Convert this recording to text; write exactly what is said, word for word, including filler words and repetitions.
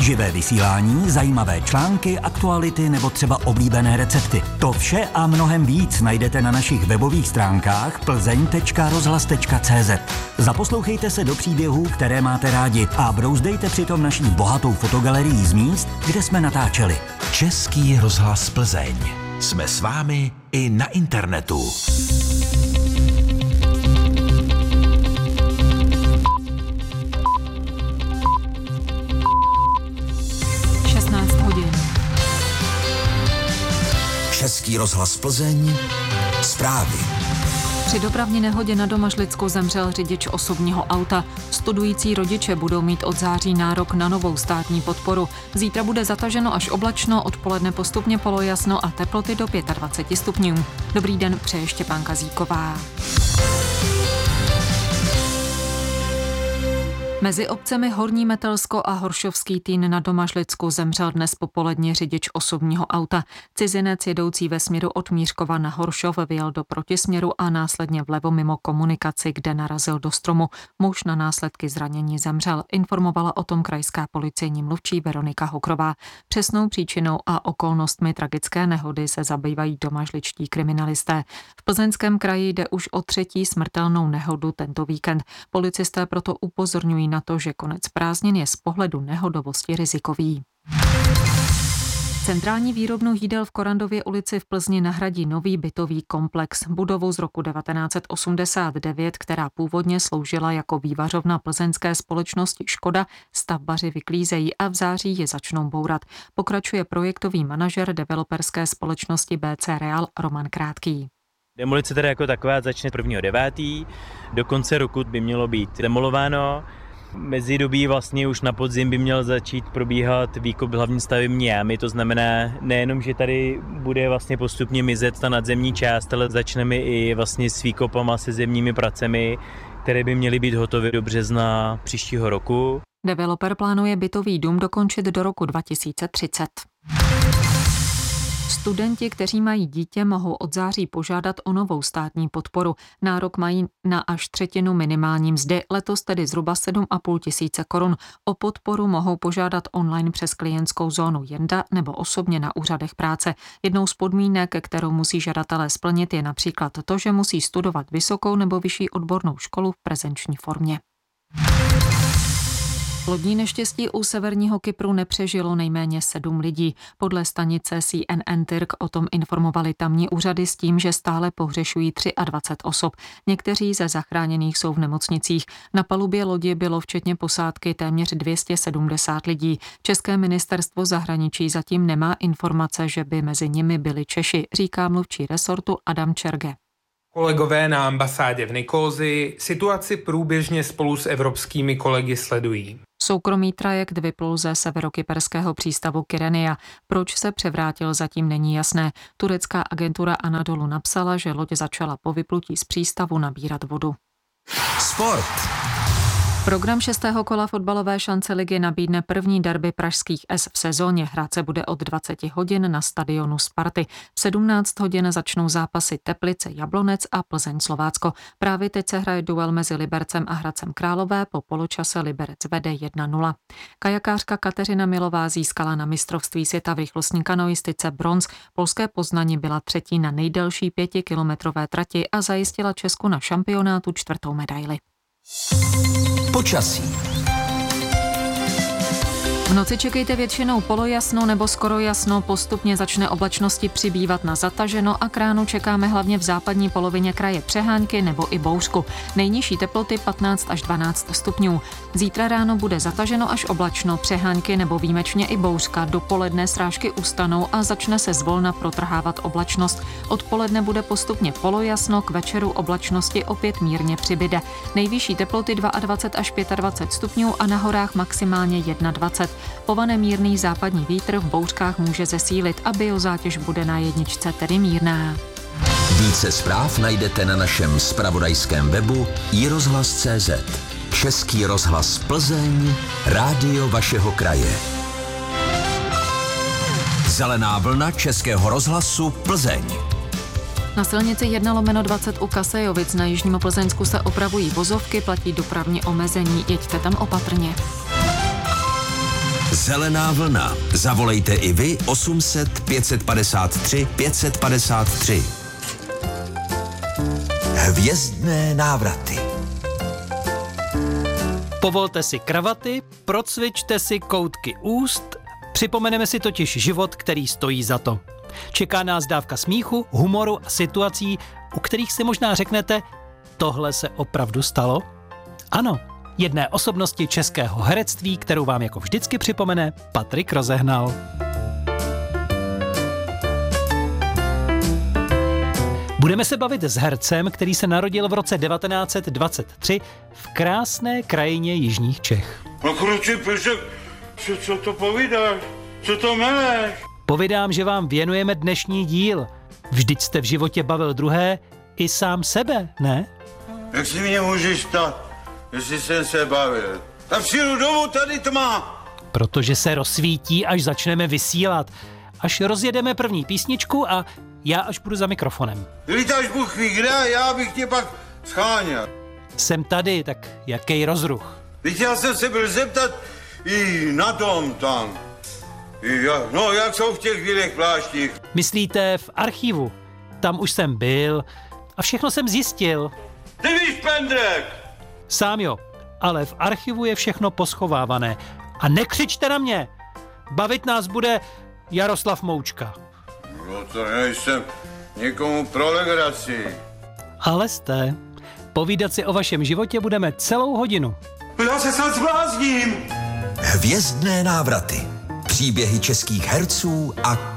Živé vysílání, zajímavé články, aktuality nebo třeba oblíbené recepty. To vše a mnohem víc najdete na našich webových stránkách plzeň tečka rozhlas tečka cé zet. Zaposlouchejte se do příběhů, které máte rádi a brouzdejte přitom naší bohatou fotogalerií z míst, kde jsme natáčeli. Český rozhlas Plzeň. Jsme s vámi i na internetu. Český rozhlas Plzeň. Zprávy. Při dopravní nehodě na Domažlicku zemřel řidič osobního auta. Studující rodiče budou mít od září nárok na novou státní podporu. Zítra bude zataženo až oblačno, odpoledne postupně polojasno a teploty do dvacet pět stupňů. Dobrý den, přeje Štěpánka Zíková. Mezi obcemi Horní Metelsko a Horšovský Týn na Domažlicku zemřel dnes popoledně řidič osobního auta. Cizinec jedoucí ve směru od Mířkova na Horšov vyjel do protisměru a následně vlevo mimo komunikaci, kde narazil do stromu. Muž na následky zranění zemřel, informovala o tom krajská policejní mluvčí Veronika Hokrová. Přesnou příčinou a okolnostmi tragické nehody se zabývají domažličtí kriminalisté. V Plzeňském kraji jde už o třetí smrtelnou nehodu tento víkend. Policisté proto upozorňují na to, že konec prázdnin je z pohledu nehodovosti rizikový. Centrální výrobnu jídel v Korandově ulici v Plzni nahradí nový bytový komplex. Budovu z roku devatenáct set osmdesát devět, která původně sloužila jako vývařovna plzeňské společnosti Škoda, stavbaři vyklízejí a v září je začnou bourat. Pokračuje projektový manažer developerské společnosti bé cé Real Roman Krátký. Demolice tedy jako taková začne prvního devátého Do konce roku by mělo být demolováno. Mezidobí vlastně už na podzim by měl začít probíhat výkop hlavní stavební jámy, to znamená nejenom, že tady bude vlastně postupně mizet ta nadzemní část, ale začneme i vlastně s výkopama se zemními pracemi, které by měly být hotové do března příštího roku. Developer plánuje bytový dům dokončit do roku dva tisíce třicet. Studenti, kteří mají dítě, mohou od září požádat o novou státní podporu. Nárok mají na až třetinu minimální mzdy, letos tedy zhruba sedm a půl tisíce korun. O podporu mohou požádat online přes klientskou zónu Jenda nebo osobně na úřadech práce. Jednou z podmínek, kterou musí žadatelé splnit, je například to, že musí studovat vysokou nebo vyšší odbornou školu v prezenční formě. Lodní neštěstí u severního Kypru nepřežilo nejméně sedm lidí. Podle stanice C N N Tyrk o tom informovali tamní úřady s tím, že stále pohřešují dvacet tři osob. Někteří ze zachráněných jsou v nemocnicích. Na palubě lodi bylo včetně posádky téměř dvě stě sedmdesát lidí. České ministerstvo zahraničí zatím nemá informace, že by mezi nimi byli Češi, říká mluvčí resortu Adam Čerge. Kolegové na ambasádě v Nikózi situaci průběžně spolu s evropskými kolegy sledují. Soukromý trajekt vyplul ze severokyperského přístavu Kyrenia. Proč se převrátil, zatím není jasné. Turecká agentura Anadolu napsala, že loď začala po vyplutí z přístavu nabírat vodu. Sport. Program šestého kola fotbalové šance ligy nabídne první derby pražských S v sezóně. Hrát se bude od dvacet hodin na stadionu Sparty. V sedmnáct hodin začnou zápasy Teplice Jablonec a Plzeň Slovácko. Právě teď se hraje duel mezi Libercem a Hradcem Králové, po poločase Liberec vede jedna nula. Kajakářka Kateřina Milová získala na mistrovství světa v rychlostní kanoistice bronz. Polské Poznani byla třetí na nejdelší pětikilometrové trati a zajistila Česku na šampionátu čtvrtou medaili. Počasí. V noci čekejte většinou polojasno nebo skoro jasno, postupně začne oblačnosti přibývat na zataženo a k ránu čekáme hlavně v západní polovině kraje přehánky nebo i bouřku. Nejnižší teploty patnáct až dvanáct stupňů. Zítra ráno bude zataženo až oblačno, přehánky nebo výjimečně i bouřka, dopoledne srážky ustanou a začne se zvolna protrhávat oblačnost. Odpoledne bude postupně polojasno, k večeru oblačnosti opět mírně přibyde. Nejvyšší teploty dvacet dva až dvacet pět stupňů a na horách maximálně dvacet jedna. Povane mírný západní vítr v bouřkách může zesílit a biozátěž bude na jedničce tedy mírná. Více zpráv najdete na našem zpravodajském webu i rozhlas tečka cé zet. Český rozhlas Plzeň, rádio vašeho kraje. Zelená vlna Českého rozhlasu Plzeň. Na silnici jedna lomeno dvacet u Kasejovic na jižním Plzeňsku se opravují vozovky, platí dopravní omezení, jeďte tam opatrně. Zelená vlna. Zavolejte i vy osm set pět padesát tři pět padesát tři. Hvězdné návraty. Povolte si kravaty, procvičte si koutky úst, připomeneme si totiž život, který stojí za to. Čeká nás dávka smíchu, humoru a situací, u kterých si možná řeknete, tohle se opravdu stalo? Ano, jedné osobnosti českého herectví, kterou vám jako vždycky připomene Patrik Rozehnal. Budeme se bavit s hercem, který se narodil v roce devatenáct set dvacet tři v krásné krajině jižních Čech. No kruči, pešek, co, co to povídáš? Co to meleš? Povídám, že vám věnujeme dnešní díl. Vždyť jste v životě bavil druhé i sám sebe, ne? Jak si mě můžeš ptát, jestli jsem se bavil? Tak přijdu domů, tady tma. Protože se rozsvítí, až začneme vysílat. Až rozjedeme první písničku a já až budu za mikrofonem. Lítáš Bůh ví kde, já bych tě pak scháněl. Jsem tady, tak jaký rozruch? Teď já jsem se byl zeptat i na tom tam. I ja, no, jak jsou v těch bílých pláštích? Myslíte v archivu? Tam už jsem byl a všechno jsem zjistil. Ty víš, pendrek! Sám jo, ale v archivu je všechno poschovávané. A nekřičte na mě! Bavit nás bude Jaroslav Moučka. No to nejsem někomu pro legraci. Ale jste. Povídat si o vašem životě budeme celou hodinu. Já se snad zblázním. Hvězdné návraty. Příběhy českých herců a